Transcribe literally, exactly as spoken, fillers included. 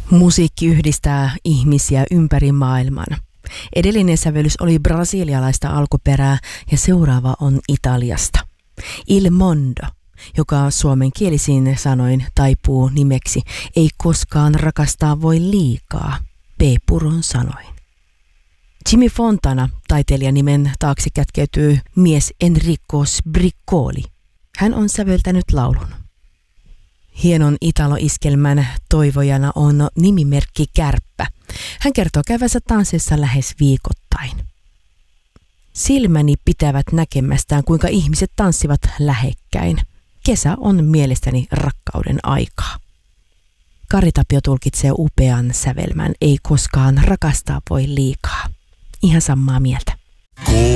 Musiikki yhdistää ihmisiä ympäri maailman. Edellinen sävellys oli brasilialaista alkuperää ja seuraava on Italiasta. Il mondo, joka suomenkielisin sanoin taipuu nimeksi Ei koskaan rakastaa voi liikaa, P-Puron sanoin. Jimmy Fontana, taiteilijan nimen taakse kätkeytyy mies Enrico Sbriccoli. Hän on säveltänyt laulun. Hienon italo-iskelmän toivojana on nimimerkki Kärppä. Hän kertoo käyvänsä tansseissa lähes viikoittain. Silmäni pitävät näkemästään, kuinka ihmiset tanssivat lähekkäin. Kesä on mielestäni rakkauden aikaa. Kari Tapio tulkitsee upean sävelmän Ei koskaan rakastaa voi liikaa. Ihan samaa mieltä.